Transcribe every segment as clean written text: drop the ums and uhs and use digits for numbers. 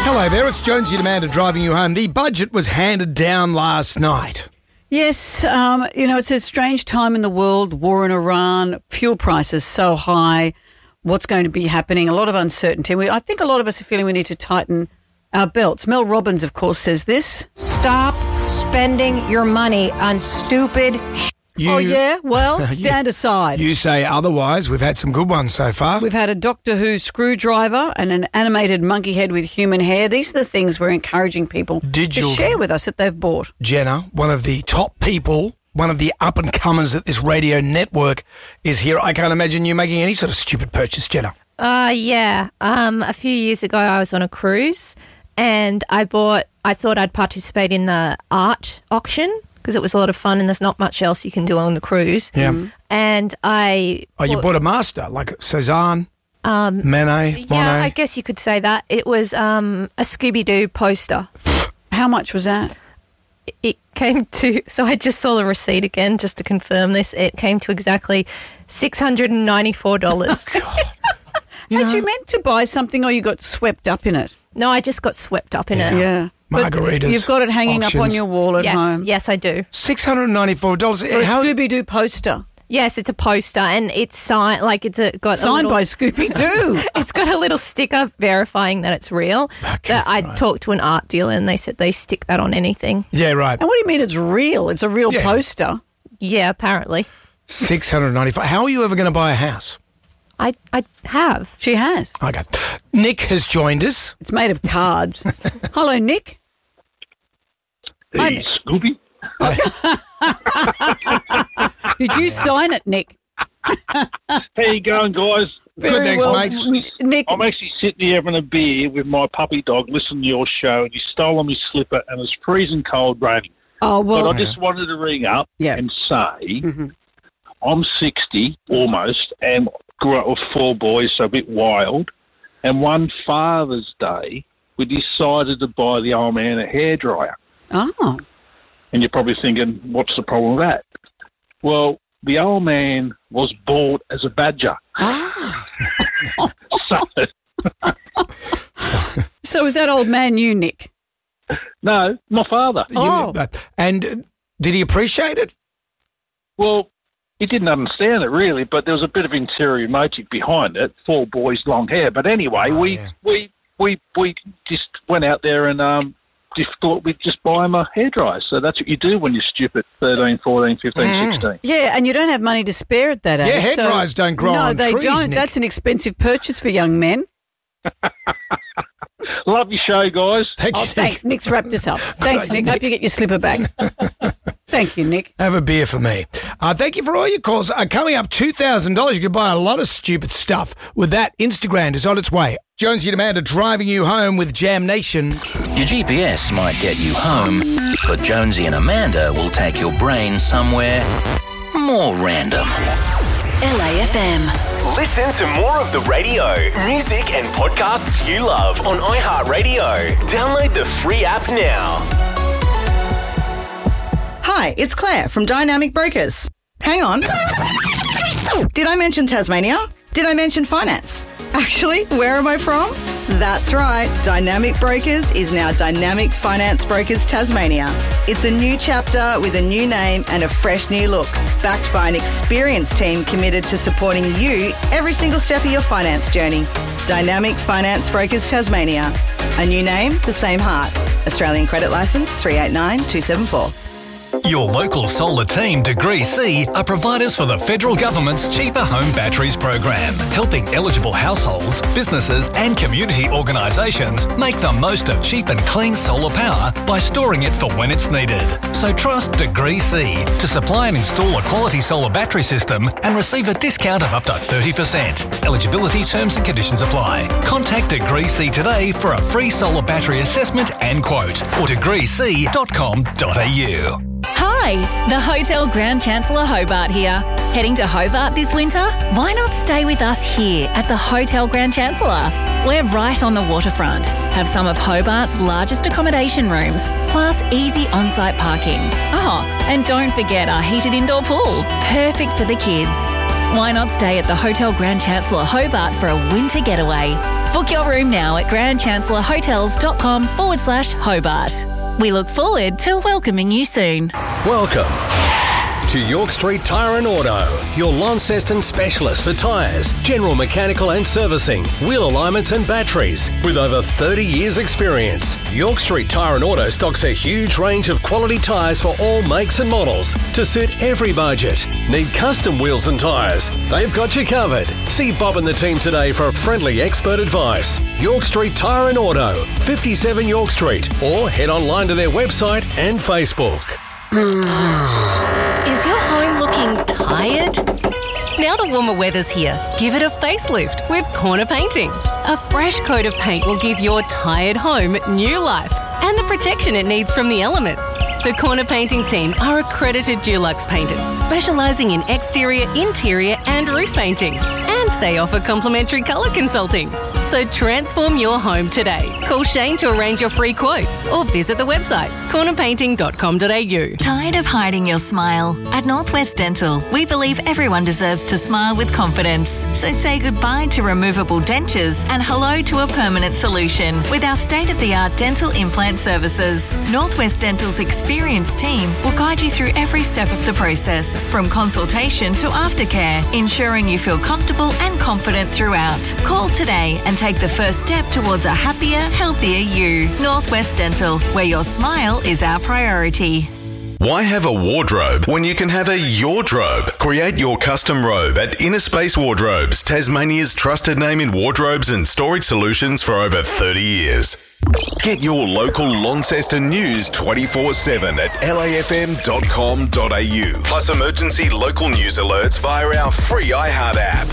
Hello there, it's Jonesy and Amanda driving you home. The budget was handed down last night. Yes, it's a strange time in the world, war in Iran, fuel prices so high, what's going to be happening, a lot of uncertainty. I think a lot of us are feeling we need to tighten our belts. Mel Robbins, of course, says this. Stop spending your money on stupid stand aside. You say otherwise. We've had some good ones so far. We've had a Doctor Who screwdriver and an animated monkey head with human hair. These are the things we're encouraging people to share with us that they've bought. Jenna, one of the top people, one of the up-and-comers at this radio network is here. I can't imagine you making any sort of stupid purchase, Jenna. Yeah. A few years ago I was on a cruise and I thought I'd participate in the art auction because it was a lot of fun and there's not much else you can do on the cruise. Yeah. And you bought a master, like Cezanne, Manet, yeah, Monet? I guess you could say that. It was a Scooby-Doo poster. How much was that? It came to, so I just saw the receipt again just to confirm this. It came to exactly $694. Had you meant to buy something or you got swept up in it? No, I just got swept up in it. Yeah. Margaritas. But you've got it hanging auctions. up on your wall at home. Yes, I do. $694. For a Scooby-Doo poster. Yes, it's a poster and it's signed, like got signed by Scooby-Doo. It's got a little sticker verifying that it's real. Okay, I talked to an art dealer and they said they stick that on anything. Yeah, right. And what do you mean it's real? It's a real poster. Yeah, apparently. $694. How are you ever going to buy a house? I have. She has. Okay. Nick has joined us. It's made of cards. Hello, Nick. Hey, Scooby. Did you sign it, Nick? How you going, guys? Good, thanks, mate. Nick, I'm actually sitting here having a beer with my puppy dog, listening to your show, and you stole on my slipper, and it's freezing cold, raining. oh, But well, I just wanted to ring up and say I'm 60 almost, and grew up with 4 boys, so a bit wild. And one Father's Day, we decided to buy the old man a hairdryer. oh. And you're probably thinking, what's the problem with that? Well, the old man was bought as a badger. So is that old man you, Nick? No, my father. And did he appreciate it? Well, he didn't understand it really, but there was a bit of interior motive behind it. 4 boys, long hair. But anyway, we just went out there and just thought we'd just buy him a hairdryer. So that's what you do when you're stupid, 13, 14, 15, 16. Yeah, and you don't have money to spare at that age. Yeah, hairdryers don't grow on trees, No, they don't. Nick. That's an expensive purchase for young men. Love your show, guys. Thank you, Oh, thanks. Nick's wrapped us up. Thanks, Nick. Hope you get your slipper back. Thank you, Nick. Have a beer for me. Thank you for all your calls. Coming up, $2,000. You could buy a lot of stupid stuff with that. Instagram is on its way. Jonesy and Amanda driving you home with Jam Nation. Your GPS might get you home, but Jonesy and Amanda will take your brain somewhere more random. LAFM. Listen to more of the radio, music and podcasts you love on iHeartRadio. Download the free app now. Hi, it's Claire from Dynamic Brokers. Hang on. Did I mention Tasmania? Did I mention finance? Actually, where am I from? That's right. Dynamic Brokers is now Dynamic Finance Brokers Tasmania. It's a new chapter with a new name and a fresh new look, backed by an experienced team committed to supporting you every single step of your finance journey. Dynamic Finance Brokers Tasmania. A new name, the same heart. Australian credit licence 389274. Your local solar team, Degree C, are providers for the federal government's Cheaper Home Batteries program, helping eligible households, businesses and community organisations make the most of cheap and clean solar power by storing it for when it's needed. So trust Degree C to supply and install a quality solar battery system and receive a discount of up to 30%. Eligibility terms and conditions apply. Contact Degree C today for a free solar battery assessment and quote, or degreec.com.au. Hi, the Hotel Grand Chancellor Hobart here. Heading to Hobart this winter? Why not stay with us here at the Hotel Grand Chancellor? We're right on the waterfront, have some of Hobart's largest accommodation rooms, plus easy on-site parking. Oh, and don't forget our heated indoor pool, perfect for the kids. Why not stay at the Hotel Grand Chancellor Hobart for a winter getaway? Book your room now at grandchancellorhotels.com/Hobart. We look forward to welcoming you soon. Welcome to York Street Tyre and Auto, your Launceston specialist for tyres, general mechanical and servicing, wheel alignments and batteries. With over 30 years experience, York Street Tyre and Auto stocks a huge range of quality tyres for all makes and models to suit every budget. Need custom wheels and tyres? They've got you covered. See Bob and the team today for friendly expert advice. York Street Tyre and Auto, 57 York Street, or head online to their website and Facebook. Is your home looking tired? Now the warmer weather's here, give it a facelift with Corner Painting. A fresh coat of paint will give your tired home new life and the protection it needs from the elements. The Corner Painting team are accredited Dulux painters, specialising in exterior, interior and roof painting. And they offer complimentary colour consulting. So transform your home today. Call Shane to arrange your free quote or visit the website cornerpainting.com.au. Tired of hiding your smile? At Northwest Dental, we believe everyone deserves to smile with confidence. So say goodbye to removable dentures and hello to a permanent solution with our state-of-the-art dental implant services. Northwest Dental's experienced team will guide you through every step of the process, from consultation to aftercare, ensuring you feel comfortable and confident throughout. Call today and take the first step towards a happier, healthier you. Northwest Dental, where your smile is our priority. Why have a wardrobe when you can have a yardrobe? Create your custom robe at Inner Space Wardrobes, Tasmania's trusted name in wardrobes and storage solutions for over 30 years. Get your local Launceston news 24/7 at lafm.com.au. Plus emergency local news alerts via our free iHeart app.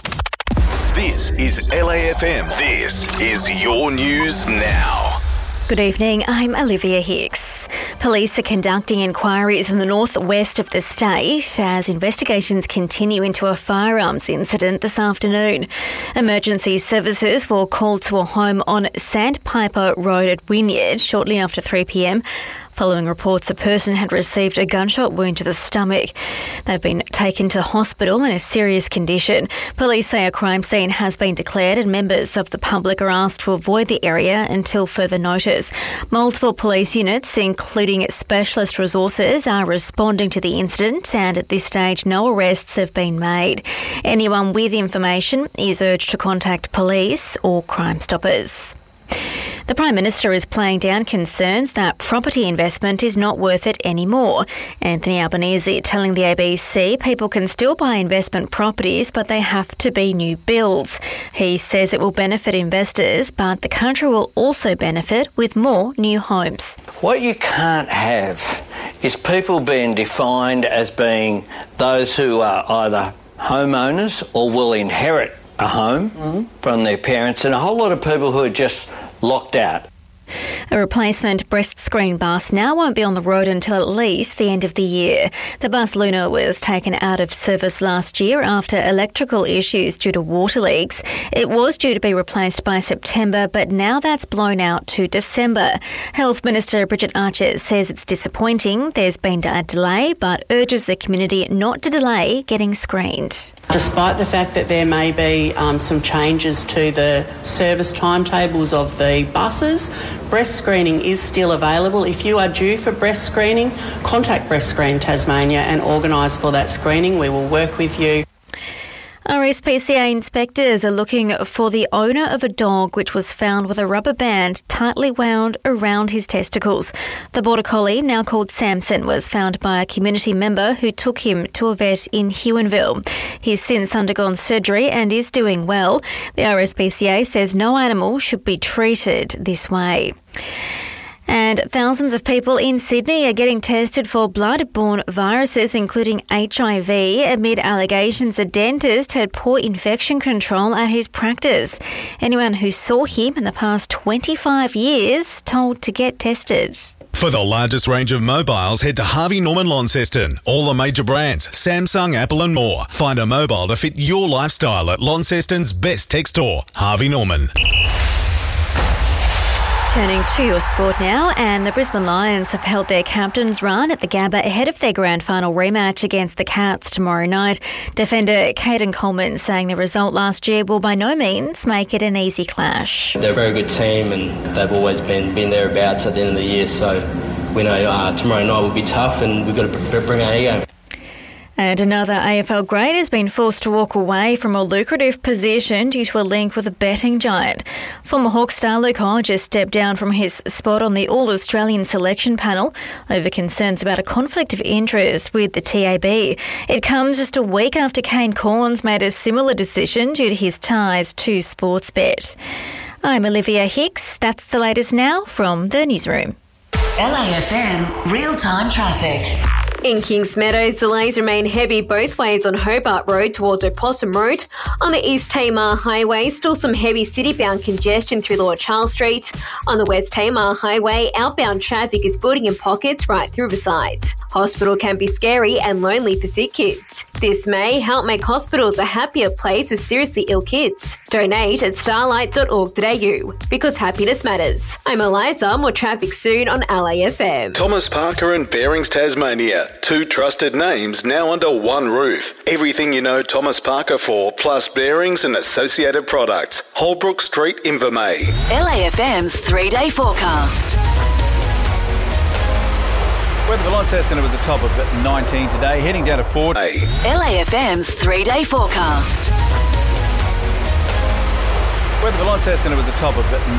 This is LAFM. This is your news now. Good evening, I'm Olivia Hicks. Police are conducting inquiries in the northwest of the state as investigations continue into a firearms incident this afternoon. Emergency services were called to a home on Sandpiper Road at Wynyard shortly after 3 p.m. following reports a person had received a gunshot wound to the stomach. They've been taken to hospital in a serious condition. Police say a crime scene has been declared and members of the public are asked to avoid the area until further notice. Multiple police units, including specialist resources, are responding to the incident, and at this stage no arrests have been made. Anyone with information is urged to contact police or Crime Stoppers. The Prime Minister is playing down concerns that property investment is not worth it anymore. Anthony Albanese telling the ABC people can still buy investment properties, but they have to be new builds. He says it will benefit investors, but the country will also benefit with more new homes. What you can't have is people being defined as being those who are either homeowners or will inherit a home from their parents, and a whole lot of people who are just locked out. A replacement breast screen bus now won't be on the road until at least the end of the year. The bus Luna was taken out of service last year after electrical issues due to water leaks. It was due to be replaced by September, but now that's blown out to December. Health Minister Bridget Archer says it's disappointing there's been a delay, but urges the community not to delay getting screened. Despite the fact that there may be some changes to the service timetables of the buses, breast screening is still available. If you are due for breast screening, contact Breast Screen Tasmania and organise for that screening. We will work with you. RSPCA inspectors are looking for the owner of a dog which was found with a rubber band tightly wound around his testicles. The Border Collie, now called Samson, was found by a community member who took him to a vet in Huonville. He's since undergone surgery and is doing well. The RSPCA says no animal should be treated this way. And thousands of people in Sydney are getting tested for blood-borne viruses, including HIV, amid allegations a dentist had poor infection control at his practice. Anyone who saw him in the past 25 years told to get tested. For the largest range of mobiles, head to Harvey Norman Launceston. All the major brands, Samsung, Apple and more. Find a mobile to fit your lifestyle at Launceston's best tech store, Harvey Norman. Turning to your sport now, and the Brisbane Lions have held their captain's run at the Gabba ahead of their grand final rematch against the Cats tomorrow night. Defender Caden Coleman saying the result last year will by no means make it an easy clash. They're a very good team and they've always been thereabouts at the end of the year, so we know tomorrow night will be tough and we've got to bring our A game. And another AFL great has been forced to walk away from a lucrative position due to a link with a betting giant. Former Hawk star Luke Hodges stepped down from his spot on the All-Australian selection panel over concerns about a conflict of interest with the TAB. It comes just a week after Kane Cornes made a similar decision due to his ties to Sportsbet. I'm Olivia Hicks. That's the latest now from the newsroom. LAFM real-time traffic. In Kings Meadows, delays remain heavy both ways on Hobart Road towards Opossum Road. On the East Tamar Highway, still some heavy city-bound congestion through Lord Charles Street. On the West Tamar Highway, outbound traffic is building in pockets right through Riverside. Hospital can be scary and lonely for sick kids. This may help make hospitals a happier place with seriously ill kids. Donate at starlight.org.au because happiness matters. I'm Eliza, more traffic soon on LAFM. Thomas Parker and Bearings Tasmania. 2 trusted names now under one roof. Everything you know Thomas Parker for, plus bearings and associated products. Holbrook Street, Invermay. LAFM's 3-day forecast. Weather for Launceston was the top of 19 today, heading down to 4. LAFM's 3-day forecast. Weather for Launceston was the top of